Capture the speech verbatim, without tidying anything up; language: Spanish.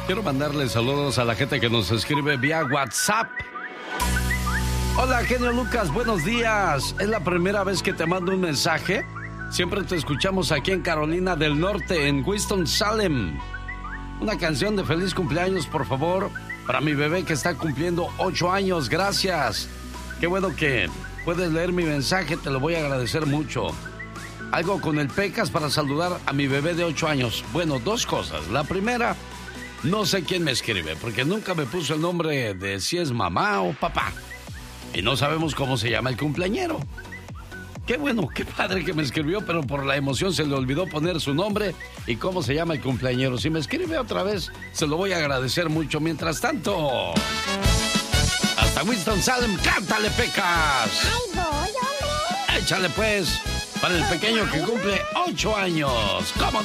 Quiero mandarle saludos a la gente que nos escribe vía WhatsApp. Hola, genio Lucas, buenos días. ¿Es la primera vez que te mando un mensaje? Siempre te escuchamos aquí en Carolina del Norte, en Winston-Salem. Una canción de feliz cumpleaños, por favor, para mi bebé que está cumpliendo ocho años. Gracias. Qué bueno que puedes leer mi mensaje, te lo voy a agradecer mucho. Algo con el Pecas para saludar a mi bebé de ocho años. Bueno, dos cosas. La primera, no sé quién me escribe, porque nunca me puso el nombre de si es mamá o papá. Y no sabemos cómo se llama el cumpleañero. Qué bueno, qué padre que me escribió, pero por la emoción se le olvidó poner su nombre y cómo se llama el cumpleañero. Si me escribe otra vez, se lo voy a agradecer mucho. Mientras tanto, hasta Winston-Salem, cántale, Pecas. ¡Ay, voy, hombre! Échale, pues, para el pequeño que cumple ocho años. ¿Cómo no?